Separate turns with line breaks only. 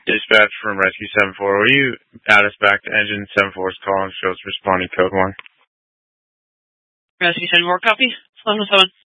Dispatch from Rescue 7-4. Will you add us back to Engine 7-4's call and show us responding code 1?
Rescue 7-4, copy. 7-7.